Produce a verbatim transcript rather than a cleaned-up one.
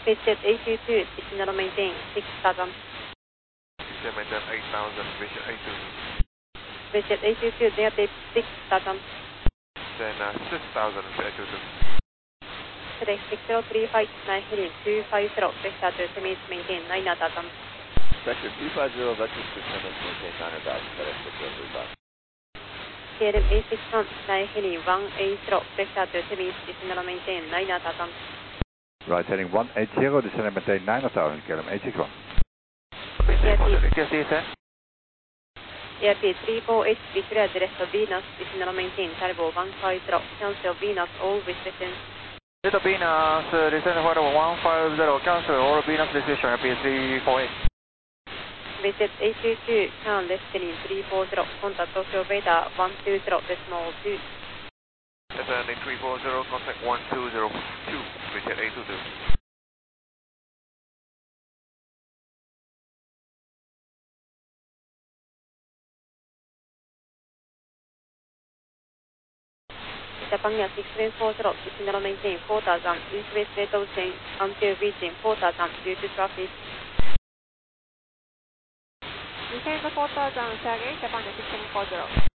Visit eight two two, signal maintain six thousand. Visit maintain eight thousand, visit eight two two. Visit eight two two, negative six thousand. Then uh, six thousand, eight two two. Today six zero three five nine heading two five zero, vector to semis maintain nine thousand. Vector two five zero, vector to semis maintain nine thousand, FedEx six zero three five. K L M eight six one, nine heading one eight zero, vector to semis, signal maintain nine thousand. Right heading one eight zero, descending maintain nine thousand, K L M eight six one. A R P three four eight, declared the rest of Venus, signal maintain Carbo one five zero, cancel Venus all restrictions. Little Venus, uh, descend order one five zero, cancel all Venus restriction, A R P three four eight. Visit eight two two, turn left heading three four zero, contact Tokyo Beta one two zero, decimal two. Descending three four zero, contact one two zero two, visit eight two two. Japan Air six seven four zero, signal maintain four thousand, east-west rate of change until reaching four thousand due to traffic. Descend four thousand, Sergei, Japan Air six seven four zero.